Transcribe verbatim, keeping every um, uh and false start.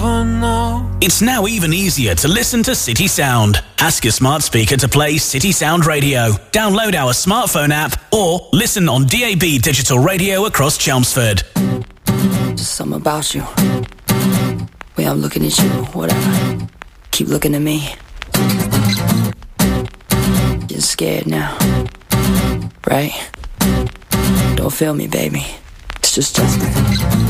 for now. It's now even easier to listen to City Sound. Ask your smart speaker to play City Sound Radio. Download our smartphone app or listen on D A B digital radio across Chelmsford. Just something about you. Way I'm looking at you, whatever. Keep looking at me. You're scared now, right? Don't feel me, baby. It's just Justin.